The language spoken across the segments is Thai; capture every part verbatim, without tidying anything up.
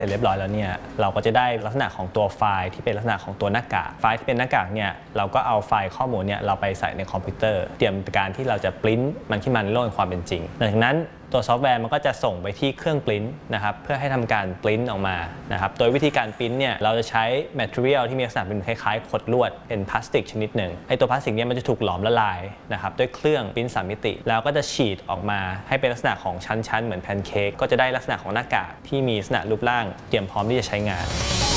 เสร็จเรียบร้อยแล้วเนี่ยเราก็จะได้ลักษณะของตัวไฟล์ที่เป็นลักษณะของตัวหน้ากากไฟล์ที่เป็นหน้ากากเนี่ยเราก็เอาไฟล์ข้อมูลเนี่ยเราไปใส่ในคอมพิวเตอร์เตรียมการที่เราจะปริ้นมันขึ้นมาในโลกแห่งความเป็นจริงหลังจากนั้นตัวซอฟต์แวร์มันก็จะส่งไปที่เครื่องปริ้นนะครับเพื่อให้ทำการปริ้นออกมานะครับโดยวิธีการปริ้นเนี่ยเราจะใช้ material ที่มีลักษณะเป็นคล้ายๆขดลวดเป็นพลาสติกชนิดหนึ่งไอตัวพลาสติกเนี่ยมันจะถูกหลอมละลายนะครับด้วยเครื่องปริ้นสามมิติแล้วก็จะฉีดออกมาให้เป็นลักษณะของชั้นๆเหมือนแพนเค้กก็จะได้ลักษณะของหน้ากากที่มีลักษณะรูปร่างเตรียมพร้อมที่จะใช้งาน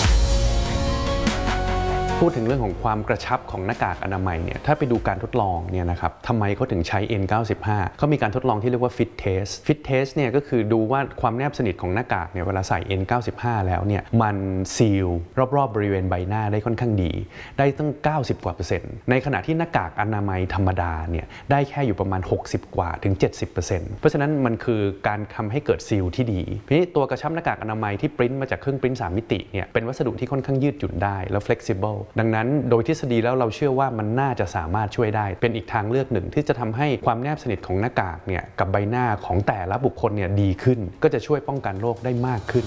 พูดถึงเรื่องของความกระชับของหน้ากากอนามัยเนี่ยถ้าไปดูการทดลองเนี่ยนะครับทำไมเขาถึงใช้ เอ็น เก้าสิบห้า เขามีการทดลองที่เรียกว่า fit test fit test เนี่ยก็คือดูว่าความแนบสนิทของหน้ากากเนี่ยเวลาใส่ เอ็น เก้าสิบห้า แล้วเนี่ยมันซีลรอบๆบริเวณใบหน้าได้ค่อนข้างดีได้ตั้งเก้าสิบกว่าเปอร์เซ็นต์ในขณะที่หน้ากากอนามัยธรรมดาเนี่ยได้แค่อยู่ประมาณหกสิบกว่าถึง เจ็ดสิบเปอร์เซ็นต์ เพราะฉะนั้นมันคือการทำให้เกิดซีลที่ดีทีนี้ตัวกระชับหน้ากากอนามัยที่ปริ้นมาจากเครื่องปริ้นสามมิติเนี่ยเป็นวัสดุที่ค่อนข้างยืดหยุ่นได้แล้ว flexible ดังนั้นโดยทฤษฎีแล้วเราเชื่อว่ามันน่าจะสามารถช่วยได้เป็นอีกทางเลือกหนึ่งที่จะทำให้ความแนบสนิทของหน้ากากเนี่ยกับใบหน้าของแต่ละบุคคลเนี่ยดีขึ้นก็จะช่วยป้องกันโรคได้มากขึ้น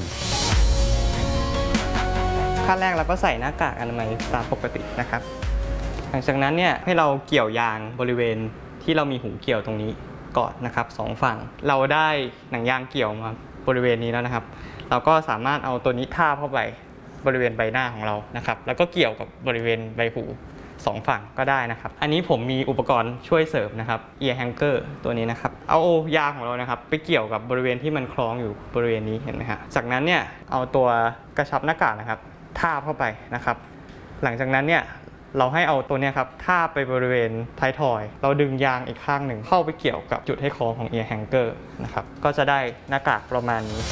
ขั้นแรกเราก็ใส่หน้ากากอนามัยตามปกตินะครับหลังจากนั้นเนี่ยให้เราเกี่ยวยางบริเวณที่เรามีหูเกี่ยวตรงนี้ก่อนนะครับสองฝั่งเราได้หนังยางเกี่ยวมาบริเวณนี้แล้วนะครับเราก็สามารถเอาตัวนี้ทาบเข้าไปบริเวณใบหน้าของเรานะครับแล้วก็เกี่ยวกับบริเวณใบหูสองฝั่งก็ได้นะครับอันนี้ผมมีอุปกรณ์ช่วยเสริมนะครับ ear hanger ตัวนี้นะครับเอายางของเรานะครับไปเกี่ยวกับบริเวณที่มันคล้องอยู่บริเวณนี้เห็นไหมฮะจากนั้นเนี่ยเอาตัวกระชับหน้ากากนะครับทาบเข้าไปนะครับหลังจากนั้นเนี่ยเราให้เอาตัวนี้ครับทาบไปบริเวณท้ายทอยเราดึงยางอีกข้างหนึ่งเข้าไปเกี่ยวกับจุดให้คล้องของ ear hanger นะครับก็จะได้หน้ากากประมาณนี้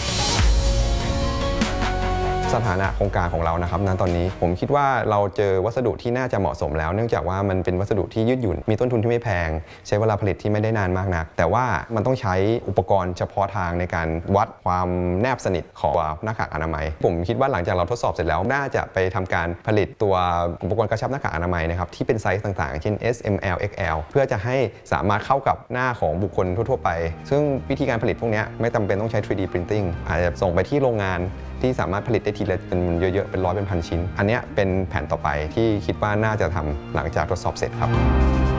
สถานะโครงการของเรานะครับณตอนนี้ผมคิดว่าเราเจอวัสดุที่น่าจะเหมาะสมแล้วเนื่องจากว่ามันเป็นวัสดุที่ยืดหยุ่นมีต้นทุนที่ไม่แพงใช้เวลาผลิตที่ไม่ได้นานมากนักแต่ว่ามันต้องใช้อุปกรณ์เฉพาะทางในการวัดความแนบสนิทของหน้ากากอนามัยผมคิดว่าหลังจากเราทดสอบเสร็จแล้วน่าจะไปทำการผลิตตัวอุปกรณ์กระชับหน้ากากอนามัยนะครับที่เป็นไซส์ต่างๆเช่น เอส เอ็ม แอล เอ็กซ์ แอล เพื่อจะให้สามารถเข้ากับหน้าของบุคคลทั่วๆไปซึ่งวิธีการผลิตพวกนี้ไม่จำเป็นต้องใช้ ทรี ดี printing อาจจะส่งไปที่โรงงานที่สามารถผลิตได้ทีละเป็นเยอะๆเป็นร้อยเป็นพันชิ้นอันนี้เป็นแผนต่อไปที่คิดว่าน่าจะทำหลังจากทดสอบเสร็จครับ